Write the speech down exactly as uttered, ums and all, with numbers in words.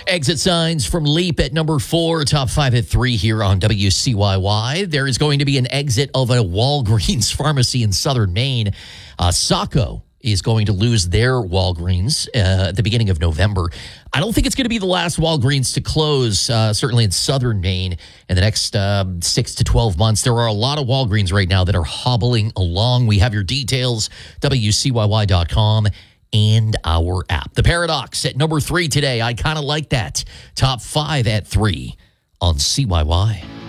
Exit signs from Leap at number four, top five at three here on W C Y Y. There is going to be an exit of a Walgreens pharmacy in southern Maine. Uh, Saco is going to lose their Walgreens uh, at the beginning of November. I don't think it's going to be the last Walgreens to close, uh, certainly in southern Maine, in the next uh, six to twelve months. There are a lot of Walgreens right now that are hobbling along. We have your details, W C Y Y dot com. And our app. The Paradox at number three today. I kind of like that. Top five at three on C Y Y.